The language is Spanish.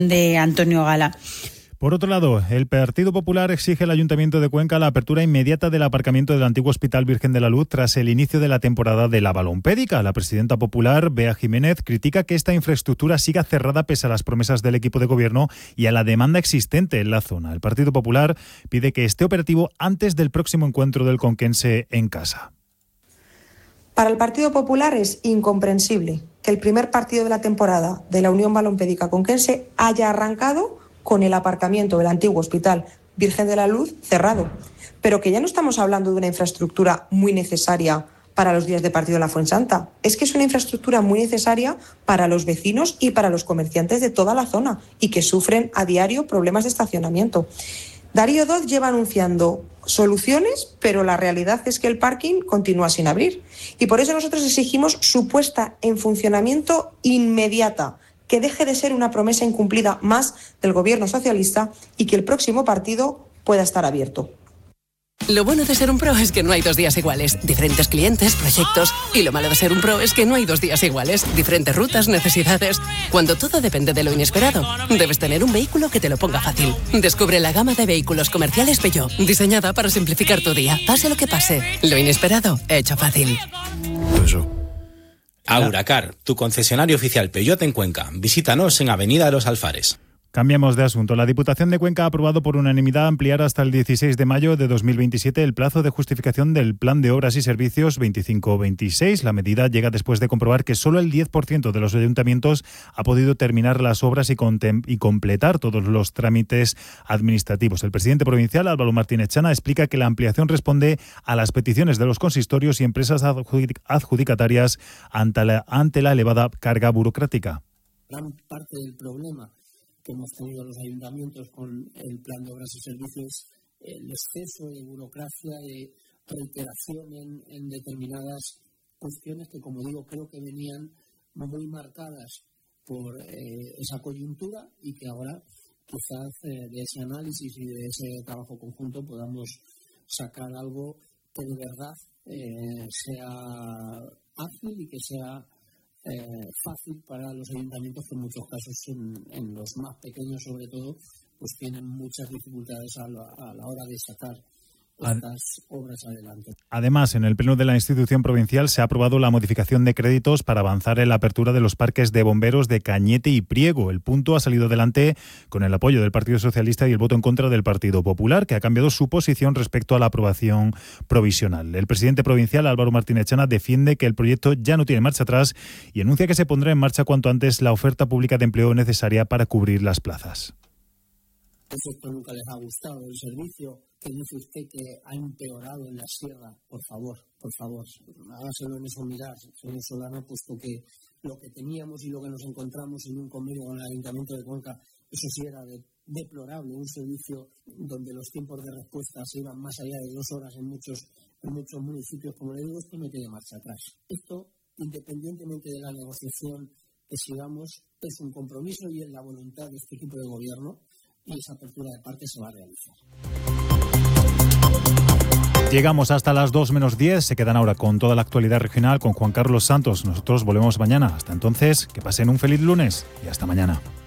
de Antonio Gala. Por otro lado, el Partido Popular exige al Ayuntamiento de Cuenca la apertura inmediata del aparcamiento del antiguo Hospital Virgen de la Luz tras el inicio de la temporada de la balompédica. La presidenta popular, Bea Jiménez, critica que esta infraestructura siga cerrada pese a las promesas del equipo de gobierno y a la demanda existente en la zona. El Partido Popular pide que esté operativo antes del próximo encuentro del conquense en casa. Para el Partido Popular es incomprensible que el primer partido de la temporada de la Unión Balompédica Conquense haya arrancado con el aparcamiento del antiguo Hospital Virgen de la Luz cerrado, pero que ya no estamos hablando de una infraestructura muy necesaria para los días de partido de la Fuensanta. Es que es una infraestructura muy necesaria para los vecinos y para los comerciantes de toda la zona y que sufren a diario problemas de estacionamiento. Darío Dodds lleva anunciando soluciones, pero la realidad es que el parking continúa sin abrir. Y por eso nosotros exigimos su puesta en funcionamiento inmediata, que deje de ser una promesa incumplida más del gobierno socialista y que el próximo partido pueda estar abierto. Lo bueno de ser un pro es que no hay 2 días iguales. Diferentes clientes, proyectos. Y lo malo de ser un pro es que no hay 2 días iguales. Diferentes rutas, necesidades. Cuando todo depende de lo inesperado, debes tener un vehículo que te lo ponga fácil. Descubre la gama de vehículos comerciales Peugeot, diseñada para simplificar tu día. Pase lo que pase, lo inesperado, hecho fácil. Auracar, tu concesionario oficial Peugeot en Cuenca. Visítanos en Avenida de los Alfares. Cambiamos de asunto. La Diputación de Cuenca ha aprobado por unanimidad ampliar hasta el 16 de mayo de 2027 el plazo de justificación del Plan de Obras y Servicios 25-26. La medida llega después de comprobar que solo el 10% de los ayuntamientos ha podido terminar las obras y completar todos los trámites administrativos. El presidente provincial, Álvaro Martínez Chana, explica que la ampliación responde a las peticiones de los consistorios y empresas adjudicatarias ante la elevada carga burocrática. Gran parte del problema que hemos tenido los ayuntamientos con el plan de obras y servicios, el exceso de burocracia, de reiteración en determinadas cuestiones que, como digo, creo que venían muy marcadas por esa coyuntura y que ahora quizás de ese análisis y de ese trabajo conjunto podamos sacar algo que de verdad sea ágil y que sea fácil para los ayuntamientos, que en muchos casos, en los más pequeños sobre todo, pues tienen muchas dificultades a la hora de sacar estas obras adelante. Además, en el pleno de la institución provincial se ha aprobado la modificación de créditos para avanzar en la apertura de los parques de bomberos de Cañete y Priego. El punto ha salido adelante con el apoyo del Partido Socialista y el voto en contra del Partido Popular, que ha cambiado su posición respecto a la aprobación provisional. El presidente provincial, Álvaro Martínez Chana, defiende que el proyecto ya no tiene marcha atrás y anuncia que se pondrá en marcha cuanto antes la oferta pública de empleo necesaria para cubrir las plazas. Esto nunca les ha gustado el servicio, que dice usted que ha empeorado en la sierra. Por favor, hágaselo en eso mirar, señor Solano, puesto que lo que teníamos y lo que nos encontramos en un convenio con el Ayuntamiento de Cuenca, eso sí era deplorable, un servicio donde los tiempos de respuesta se iban más allá de 2 horas en muchos municipios. Como le digo, esto no tiene marcha atrás. Esto, independientemente de la negociación que sigamos, es un compromiso y es la voluntad de este equipo de gobierno, y esa apertura de parque se va a realizar. Llegamos hasta las 2:10, se quedan ahora con toda la actualidad regional con Juan Carlos Santos. Nosotros volvemos mañana. Hasta entonces, que pasen un feliz lunes y hasta mañana.